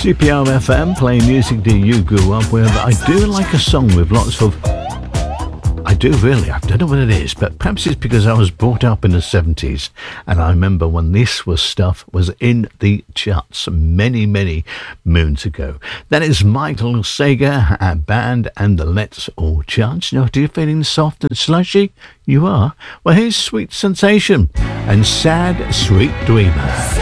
CPR FM, playing music that you grew up with. I do like a song with lots of... I do really. I don't know what it is, but perhaps it's because I was brought up in the 70s, and I remember when this was in the charts many, many moons ago. That is Michael Sager, our band, and the Let's All Chance. Now, do you feeling soft and slushy? You are? Well, here's Sweet Sensation and Sad Sweet Dreamer.